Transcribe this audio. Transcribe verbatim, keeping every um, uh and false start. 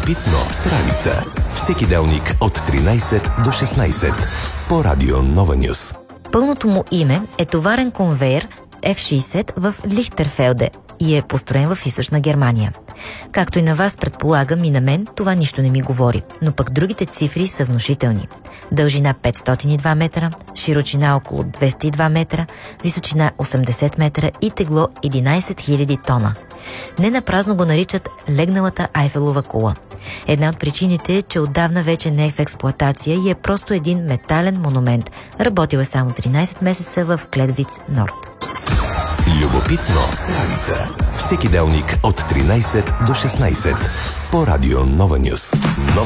Любопитно с Ралица. Всеки делник от тринайсет до шестнайсет по Радио Нова Нюс. Пълното му име е товарен конвейер Еф шейсет в Лихтерфелде и е построен в Източна Германия. Както и на вас, предполагам, и на мен, това нищо не ми говори, но пък другите цифри са внушителни. Дължина петстотин и два метра, широчина около двеста и два метра, височина осемдесет метра и тегло единайсет хиляди тона. Не напразно го наричат легналата Айфелова кула. Една от причините е, че отдавна вече не е в експлоатация и е просто един метален монумент. Работил е само тринайсет месеца в Кледвиц Норд. Любопитно с Ралица. Всеки делник от тринайсет до шестнайсет по Радио Нова Нюс.